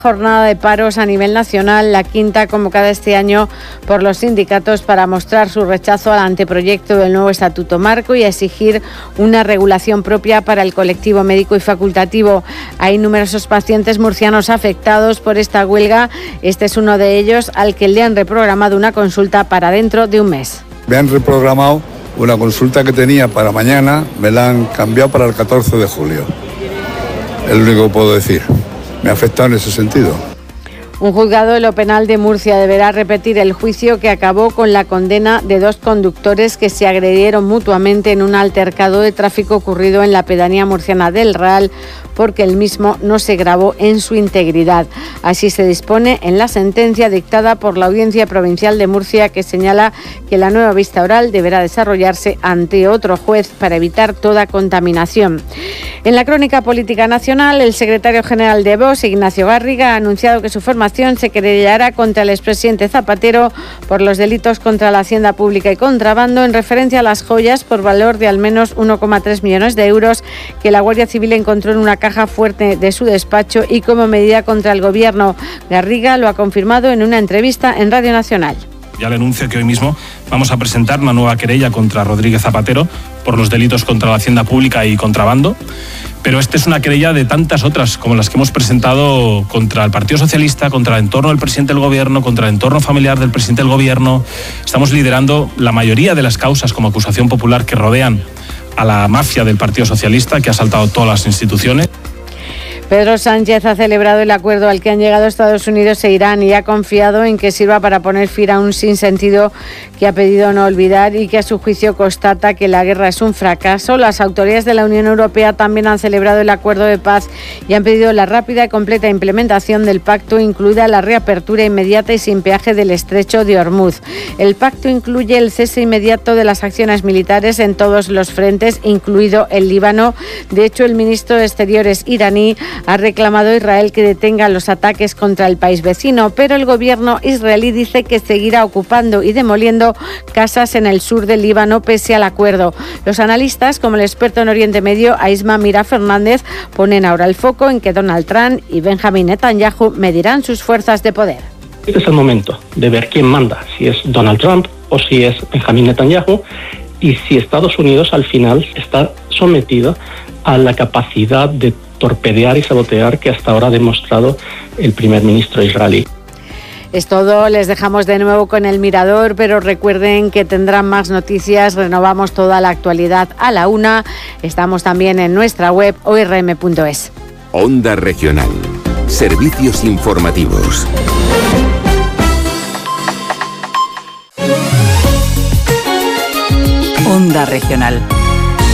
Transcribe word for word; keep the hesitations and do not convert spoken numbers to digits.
Jornada de paros a nivel nacional, la quinta convocada este año por los sindicatos para mostrar su rechazo al anteproyecto del nuevo Estatuto Marco y a exigir una regulación propia para el colectivo médico y facultativo. Hay numerosos pacientes murcianos afectados por esta huelga. Este es uno de ellos, al que le han reprogramado una consulta para dentro de un mes. Me han reprogramado una consulta que tenía para mañana, me la han cambiado para el catorce de julio. Es lo único que puedo decir. Me ha afectado en ese sentido. Un juzgado de lo penal de Murcia deberá repetir el juicio que acabó con la condena de dos conductores que se agredieron mutuamente en un altercado de tráfico ocurrido en la pedanía murciana del Real, porque el mismo no se grabó en su integridad. Así se dispone en la sentencia dictada por la Audiencia Provincial de Murcia, que señala que la nueva vista oral deberá desarrollarse ante otro juez para evitar toda contaminación. En la crónica política nacional, el secretario general de Vox, Ignacio Garriga, ha anunciado que su formación se querellará contra el expresidente Zapatero por los delitos contra la hacienda pública y contrabando, en referencia a las joyas por valor de al menos uno coma tres millones de euros que la Guardia Civil encontró en una caja fuerte de su despacho y como medida contra el gobierno. Garriga lo ha confirmado en una entrevista en Radio Nacional. Ya le anuncio que hoy mismo vamos a presentar una nueva querella contra Rodríguez Zapatero por los delitos contra la hacienda pública y contrabando. Pero esta es una querella de tantas otras como las que hemos presentado contra el Partido Socialista, contra el entorno del presidente del gobierno, contra el entorno familiar del presidente del gobierno. Estamos liderando la mayoría de las causas como acusación popular que rodean a la mafia del Partido Socialista, que ha asaltado todas las instituciones. Pedro Sánchez ha celebrado el acuerdo al que han llegado Estados Unidos e Irán y ha confiado en que sirva para poner fin a un sinsentido que ha pedido no olvidar y que a su juicio constata que la guerra es un fracaso. Las autoridades de la Unión Europea también han celebrado el acuerdo de paz y han pedido la rápida y completa implementación del pacto, incluida la reapertura inmediata y sin peaje del estrecho de Hormuz. El pacto incluye el cese inmediato de las acciones militares en todos los frentes, incluido el Líbano. De hecho, el ministro de Exteriores iraní ha reclamado a Israel que detenga los ataques contra el país vecino, pero el gobierno israelí dice que seguirá ocupando y demoliendo casas en el sur del Líbano pese al acuerdo. Los analistas, como el experto en Oriente Medio, Aisma Mira Fernández, ponen ahora el foco en que Donald Trump y Benjamin Netanyahu medirán sus fuerzas de poder. Este es el momento de ver quién manda, si es Donald Trump o si es Benjamin Netanyahu, y si Estados Unidos al final está sometido a la capacidad de torpedear y sabotear que hasta ahora ha demostrado el primer ministro israelí. Es todo, les dejamos de nuevo con el Mirador, pero recuerden que tendrán más noticias. Renovamos toda la actualidad a la una. Estamos también en nuestra web o r m punto es. Onda Regional. Servicios informativos. Onda Regional.